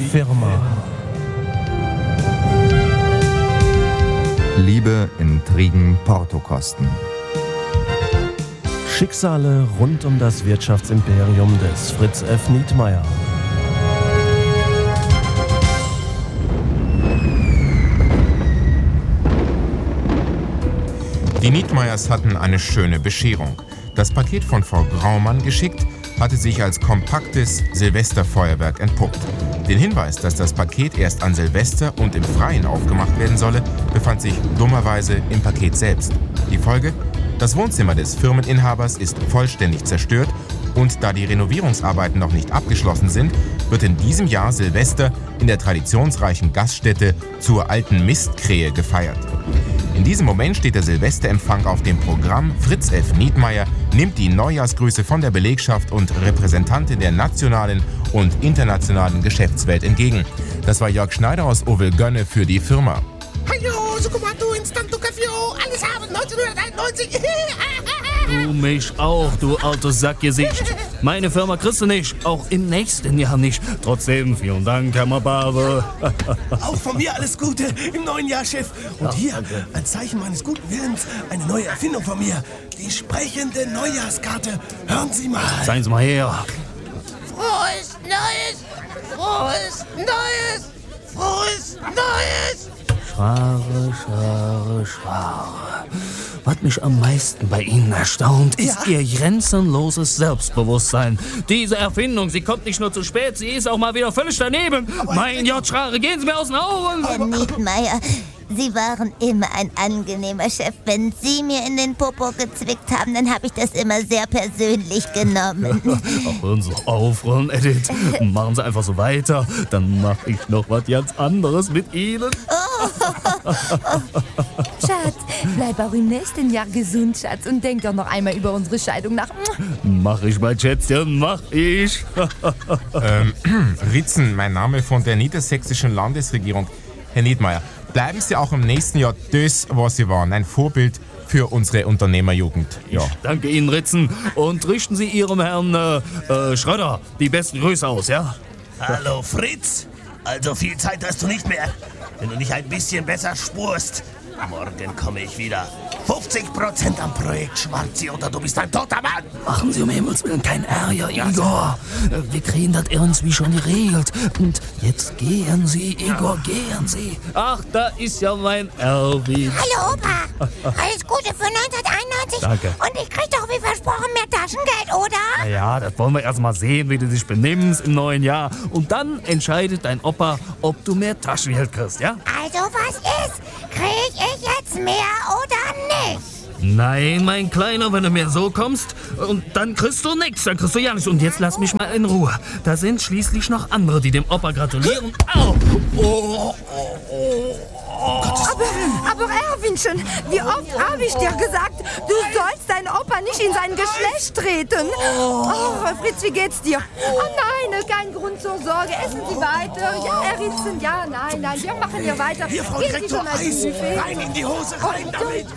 Firma. Liebe, Intrigen, Portokosten. Schicksale rund um das Wirtschaftsimperium des Fritz F. Nietmeyer. Die Nietmeyers hatten eine schöne Bescherung. Das Paket von Frau Graumann geschickt, hatte sich als kompaktes Silvesterfeuerwerk entpuppt. Den Hinweis, dass das Paket erst an Silvester und im Freien aufgemacht werden solle, befand sich dummerweise im Paket selbst. Die Folge? Das Wohnzimmer des Firmeninhabers ist vollständig zerstört und da die Renovierungsarbeiten noch nicht abgeschlossen sind, wird in diesem Jahr Silvester in der traditionsreichen Gaststätte zur Alten Mistkrähe gefeiert. In diesem Moment steht der Silvesterempfang auf dem Programm. Fritz F. Nietmeyer nimmt die Neujahrsgrüße von der Belegschaft und Repräsentantin der nationalen und internationalen Geschäftswelt entgegen. Das war Jörg Schneider aus Ovelgönne für die Firma. Hallo, Sukumato, Instanto Kaffee, alles haben 1991. Du mich auch, du altes Sackgesicht. Meine Firma kriegst du nicht, auch im nächsten Jahr nicht. Trotzdem, vielen Dank, Herr Mababe. Auch von mir alles Gute im neuen Jahr, Chef. Und hier, als Zeichen meines guten Willens, eine neue Erfindung von mir. Die sprechende Neujahrskarte. Hören Sie mal. Seien Sie mal her. Frohes Neues! Frohes Neues! Frohes Neues! Schware. Was mich am meisten bei Ihnen erstaunt, ist Ihr grenzenloses Selbstbewusstsein. Diese Erfindung, sie kommt nicht nur zu spät, sie ist auch mal wieder völlig daneben. Mein J. Schrare, gehen Sie mir aus den Augen! Herr Nietmeyer, Sie waren immer ein angenehmer Chef. Wenn Sie mir in den Popo gezwickt haben, dann habe ich das immer sehr persönlich genommen. Ach, hören Sie auf, Ron Edith. Machen Sie einfach so weiter, dann mache ich noch was ganz anderes mit Ihnen. Schatz, bleib auch im nächsten Jahr gesund, Schatz, und denk doch noch einmal über unsere Scheidung nach. Mach ich, mein Schätzchen, mach ich. Ritzen, mein Name von der niedersächsischen Landesregierung. Herr Nietmeyer, bleiben Sie auch im nächsten Jahr das, was Sie waren, ein Vorbild für unsere Unternehmerjugend. Ja. Danke Ihnen, Ritzen, und richten Sie Ihrem Herrn Schröder die besten Grüße aus, ja? Hallo, Fritz. Also viel Zeit hast du nicht mehr. Wenn du nicht ein bisschen besser spurst. Morgen komme ich wieder. 50% am Projekt Schwarzi oder du bist ein toter Mann. Machen Sie um Himmels Willen kein Ärger, Igor. Wir kriegen das irgendwie schon geregelt. Und jetzt gehen Sie, Igor, gehen Sie. Ach, da ist ja mein Erwin. Hallo Opa! Alles Gute für 1991. Danke. Und ich krieg doch wie versprochen mehr Taschengeld, oder? Naja, das wollen wir erst mal sehen, wie du dich benimmst im neuen Jahr. Und dann entscheidet dein Opa, ob du mehr Taschengeld kriegst, ja? Also was ist? Krieg ich jetzt mehr oder nicht? Nein, mein Kleiner, wenn du mir so kommst, und dann kriegst du nichts, dann kriegst du ja nichts. Und jetzt lass mich mal in Ruhe. Da sind schließlich noch andere, die dem Opa gratulieren. Au! Aber Erwinchen, wie oft habe ich dir gesagt, du sollst deinen Opa nicht in sein Geschlecht treten? Oh, Fritz, wie geht's dir? Oh nein, kein Grund zur Sorge. Essen Sie weiter. Ja, Herr Ritzen, ja, nein, wir machen hier weiter. Hier, Frau Gehen Sie Direktor, schon mal Eis. zum Buffet. Rein in die Hose, rein damit.